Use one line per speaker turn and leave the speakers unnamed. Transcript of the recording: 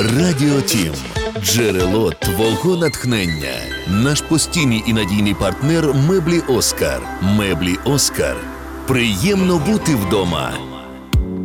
Радіо Тім. Джерело твого натхнення. Наш постійний і надійний партнер – меблі «Оскар». Меблі «Оскар». Приємно бути вдома.